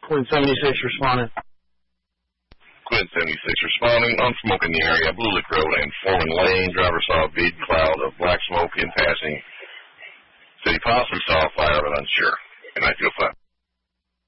Quinn 76 responding. Quinn 76 responding. On smoke in the area, Blue Lick Road and Foreman Lane. Driver saw a big cloud of black smoke in passing. Said he possibly saw a fire, but unsure. And I feel fine.